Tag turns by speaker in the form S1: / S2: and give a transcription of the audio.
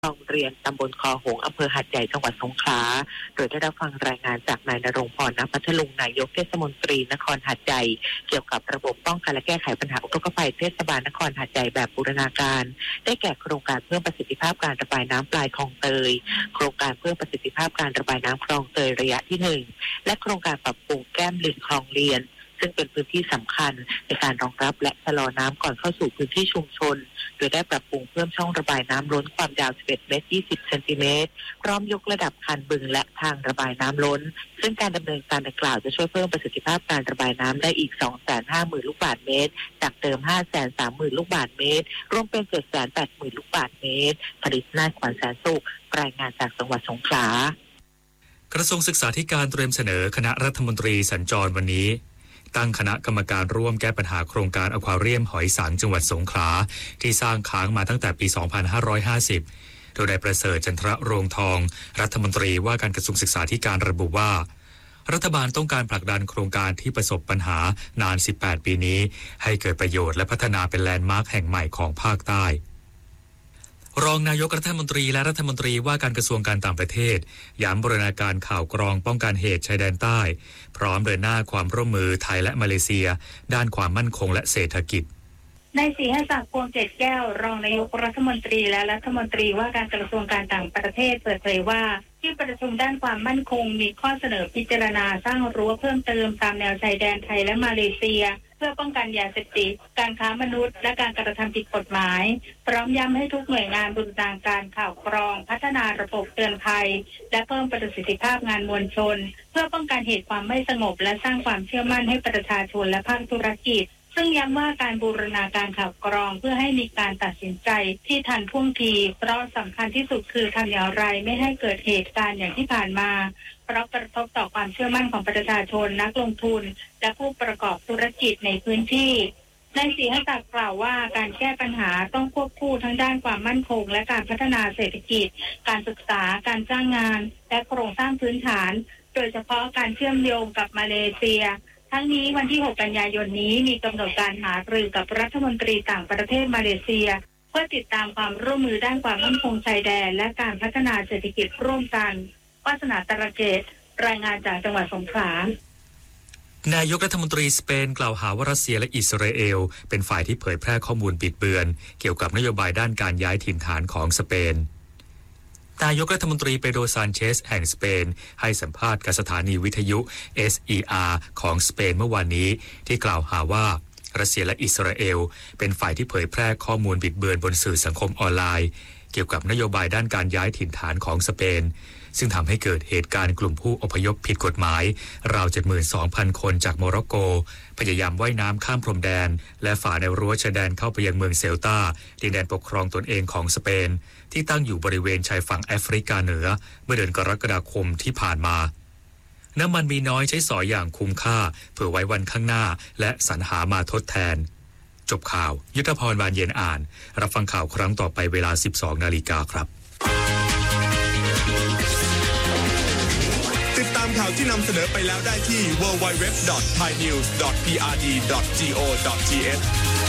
S1: โรงเรียนตำบลคอหงส์อำเภอหาดใหญ่จังหวัดสงขลาโดยได้รับฟังรายงานจากนายณรงค์ พร ณ พัทลุงนายกเทศมนตรีนครหาดใหญ่เกี่ยวกับระบบป้องกันและแก้ไขปัญหาอุทกภัยเทศบาลนครหาดใหญ่แบบบูรณาการได้แก่โครงการเพิ่มประสิทธิภาพการระบายน้ำปลายคลองเตยโครงการเพิ่มประสิทธิภาพการระบายน้ำคลองเตยระยะที่1และโครงการปรับปรุงแก้มลิงคลองเลียนซึ่งเป็นพื้นที่สำคัญในการรองรับและชะลอน้ำก่อนเข้าสู่พื้นที่ชุมชนโดยได้ปรับปรุงเพิ่มช่องระบายน้ำล้นความยาว11 เมตร 20 เซนติเมตรพร้อมยกระดับคันบึงและทางระบายน้ำล้นซึ่งการดำเนินการดังกล่าวจะช่วยเพิ่มประสิทธิภาพการระบายน้ำได้อีก 250,000 ลูกบาศก์เมตรจากเดิม 530,000 ลูกบาศก์เมตรรวมเป็น 780,000 ลูกบาศก์เมตรผลิตนาถขวัญแสนสุขรายงานจากจังหวัดสงขลาก
S2: ระทรวงศึกษาธิการเตรียมเสนอคณะรัฐมนตรีสัญจรวันนี้ตั้งคณะกรรมการร่วมแก้ปัญหาโครงการอควาเรียมหอยสังจังหวัดสงขลาที่สร้างค้างมาตั้งแต่ปี 2550 โดยนายประเสริฐจันทรโรงทองรัฐมนตรีว่าการกระทรวงศึกษาธิการระบุว่ารัฐบาลต้องการผลักดันโครงการที่ประสบปัญหานาน 18 ปีนี้ให้เกิดประโยชน์และพัฒนาเป็นแลนด์มาร์คแห่งใหม่ของภาคใต้รองนายกรัฐมนตรีและรัฐมนตรีว่าการกระทรวงการต่างประเทศย้ำบูรณาการข่าวกรองป้องกันเหตุชายแดนใต้พร้อมเดินหน้าความร่วมมือไทยและมาเลเซียด้านความมั่นคงและเศรษฐกิจ
S3: นายศรีหศักดิ์ พวงเกตแก้วรองนายกรัฐมนตรีและรัฐมนตรีว่าการกระทรวงการต่างประเทศเปิดเผยว่าที่ประชุมด้านความมั่นคงมีข้อเสนอพิจารณาสร้างรั้วเพิ่มเติมตามแนวชายแดนไทยและมาเลเซียเพื่อป้องกันยาเสพติดการค้ามนุษย์และการกระทำผิดกฎหมายพร้อมย้ำให้ทุกหน่วยงานบูรณาการข่าวกรองพัฒนาระบบเตือนภัยและเพิ่มประสิทธิภาพงานมวลชนเพื่อป้องกันเหตุความไม่สงบและสร้างความเชื่อมั่นให้ประชาชนและภาคธุรกิจซึ่งย้ำว่าการบูรณาการข่าวกรองเพื่อให้มีการตัดสินใจที่ทันท่วงทีเพราะสำคัญที่สุดคือทำอย่างไรไม่ให้เกิดเหตุการณ์อย่างที่ผ่านมาเพราะกระทบต่อความเชื่อมั่นของประชาชนนักลงทุนและผู้ประกอบธุรกิจในพื้นที่นายศรีหศักดิ์กล่าวว่าการแก้ปัญหาต้องควบคู่ทั้งด้านความมั่นคงและการพัฒนาเศรษฐกิจการศึกษาการจ้างงานและโครงสร้างพื้นฐานโดยเฉพาะการเชื่อมโยงกับมาเลเซียทั้งนี้วันที่ 6 กันยายนนี้มีกำหนดการหารือกับรัฐมนตรีต่างประเทศมาเลเซียเพื่อติดตามความร่วมมือด้านความมั่นคงชายแดนและการพัฒนาเศรษฐกิจร่วมกันวาสนาตระเกตรายงานจากจังหวัดสงขลาน
S2: ายกรัฐมนตรีสเปนกล่าวหาว่ารัสเซียและอิสราเอลเป็นฝ่ายที่เผยแพร่ข้อมูลบิดเบือนเกี่ยวกับนโยบายด้านการย้ายถิ่นฐานของสเปนนายกรัฐมนตรีเปโดร ซานเชสแห่งสเปนให้สัมภาษณ์กับสถานีวิทยุ SER ของสเปนเมื่อวานนี้ที่กล่าวหาว่ารัสเซียและอิสราเอลเป็นฝ่ายที่เผยแพร่ข้อมูลบิดเบือนบนสื่อสังคมออนไลน์เกี่ยวกับนโยบายด้านการย้ายถิ่นฐานของสเปนซึ่งทำให้เกิดเหตุการณ์กลุ่มผู้อพยพผิดกฎหมายราว 72,000 คนจากโมร็อกโกพยายามว่ายน้ำข้ามพรมแดนและฝ่าแนวรั้วชายแดนเข้าไปยังเมืองเซลตาดินแดนปกครองตนเองของสเปนที่ตั้งอยู่บริเวณชายฝั่งแอฟริกาเหนือเมื่อเดือนกรกฎาคมที่ผ่านมาน้ำมันมีน้อยใช้สอยอย่างคุ้มค่าเพื่อไว้วันข้างหน้าและสรรหามาทดแทนจบข่าวยุทธพร บานเย็นอ่านรับฟังข่าวครั้งต่อไปเวลา 12 นาฬิกาครับ
S4: ติดตามข่าวที่นำเสนอไปแล้วได้ที่ www.thainews.prd.go.th